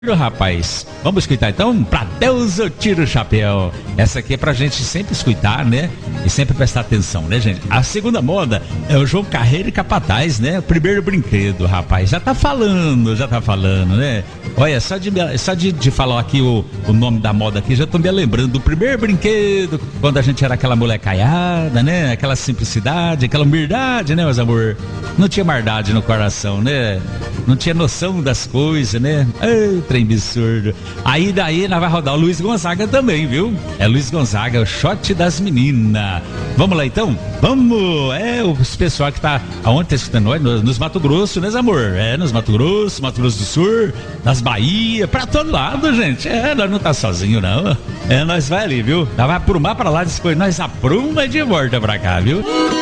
Rapaz, vamos escutar então? Pra Deus eu tiro o chapéu. Essa aqui é pra gente sempre escutar, né? E sempre prestar atenção, né, gente? A segunda moda é o João Carreiro e Capataz, né? O primeiro brinquedo, rapaz. Já tá falando, né? Olha, só de falar aqui o nome da moda aqui, já tô me lembrando do primeiro brinquedo, quando a gente era aquela molecaiada, né? Aquela simplicidade, aquela humildade, né, meus amor? Não tinha maldade no coração, né? Não tinha noção das coisas, né? Ai, trem absurdo. Aí daí nós vai rodar o Luiz Gonzaga também, viu? É Luiz Gonzaga, o shot das meninas. Vamos lá então? Vamos! É, os pessoal que tá aonde tá escutando nós, nos Mato Grosso, né, amor? É, nos Mato Grosso do Sul, nas Bahia, pra todo lado, gente. É, nós não tá sozinho, não. É, nós vai ali, viu? Nós vai aprumar pra lá, depois nós apruma de volta pra cá, viu?